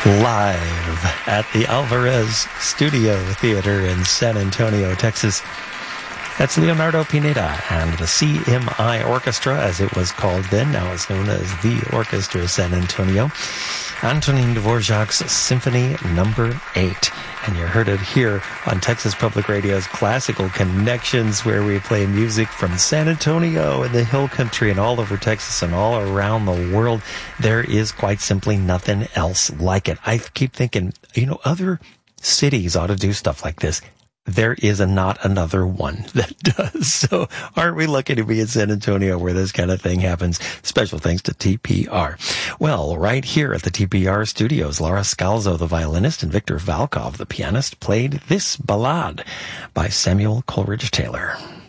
Live at the Alvarez Studio Theater in San Antonio, Texas. That's Leonardo Pineda and the CMI Orchestra, as it was called then. Now it's known as the Orchestra San Antonio. Antonin Dvorak's Symphony No. 8. And you heard it here on Texas Public Radio's Classical Connections, where we play music from San Antonio and the Hill Country and all over Texas and all around the world. There is quite simply nothing else like it. I keep thinking, other cities ought to do stuff like this. There is not another one that does. So aren't we lucky to be in San Antonio where this kind of thing happens? Special thanks to TPR. Well, right here at the TPR studios, Laura Scalzo, the violinist, and Victor Valkov, the pianist, played this ballade by Samuel Coleridge Taylor.